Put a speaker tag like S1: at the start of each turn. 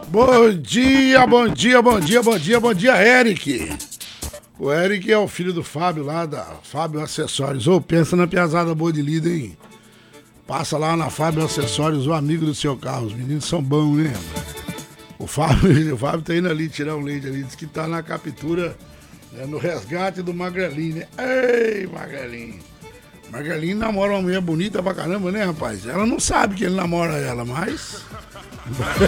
S1: Bom dia, bom dia, bom dia, bom dia, bom dia, Eric. O Eric é o filho do Fábio lá da Fábio Acessórios. Ô, pensa na piazada boa de lida, hein? Passa lá na Fábio Acessórios, o amigo do seu carro. Os meninos são bons, né? O Fábio tá indo ali tirar um leite ali. Diz que tá na captura, né, no resgate do Magrelinho, né? Ei, Magrelinho. Magrelinho namora uma mulher bonita pra caramba, né, rapaz? Ela não sabe que ele namora ela, mas...